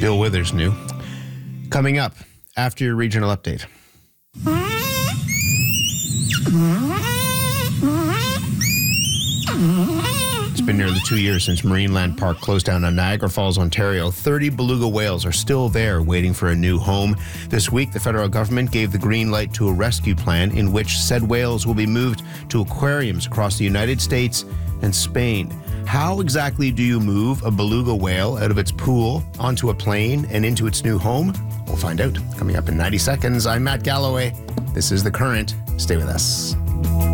Bill Withers new. Coming up after your regional update. It's been nearly 2 years since Marineland Park closed down on Niagara Falls, Ontario. 30 beluga whales are still there waiting for a new home. This week, the federal government gave the green light to a rescue plan in which said whales will be moved to aquariums across the United States and Spain. How exactly do you move a beluga whale out of its pool onto a plane and into its new home? We'll find out. Coming up in 90 seconds, I'm Matt Galloway. This is The Current. Stay with us.